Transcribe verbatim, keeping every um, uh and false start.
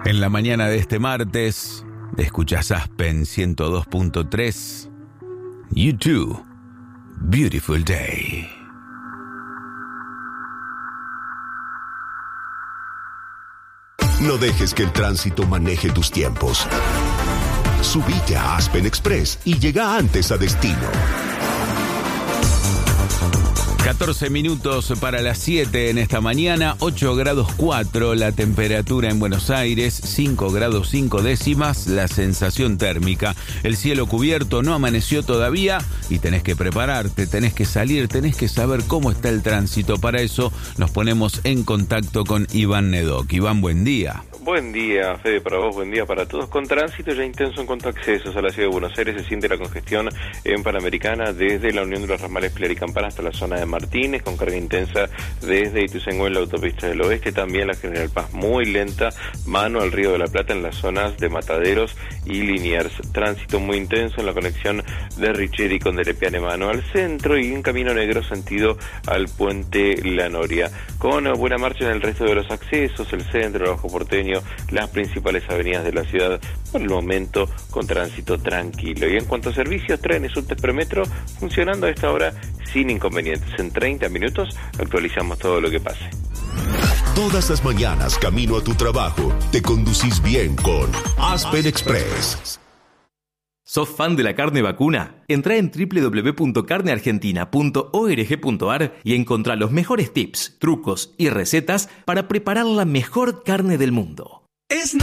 En la mañana de este martes, escuchas Aspen ciento dos punto tres. You too, beautiful day. No dejes que el tránsito maneje tus tiempos. Subite a Aspen Express y llega antes a destino. catorce minutos para las siete en esta mañana, ocho grados cuatro la temperatura en Buenos Aires, cinco grados cinco décimas la sensación térmica. El cielo cubierto, no amaneció todavía y tenés que prepararte, tenés que salir, tenés que saber cómo está el tránsito. Para eso nos ponemos en contacto con Iván Nedoc. Iván, buen día. Buen día, Fede, para vos, buen día para todos. Con tránsito ya intenso en cuanto a accesos a la ciudad de Buenos Aires, se siente la congestión en Panamericana desde la unión de los ramales Pilar y Campana hasta la zona de Martínez, con carga intensa desde Ituzaingó en la autopista del oeste, también la General Paz muy lenta, mano al Río de la Plata en las zonas de Mataderos y Liniers. Tránsito muy intenso en la conexión de Richeri con Delepiane mano al centro y un camino negro sentido al puente La Noria. Con buena marcha en el resto de los accesos, el centro, el Bajo Porteño, las principales avenidas de la ciudad, por el momento con tránsito tranquilo. Y en cuanto a servicios, trenes, subtes, premetro, funcionando a esta hora sin inconvenientes. En treinta minutos actualizamos todo lo que pase. Todas las mañanas, camino a tu trabajo, te conducís bien con Aspen Express. ¿Sos fan de la carne vacuna? Entrá en doble u doble u doble u punto carne argentina punto org punto a r y encontrá los mejores tips, trucos y recetas para preparar la mejor carne del mundo. Es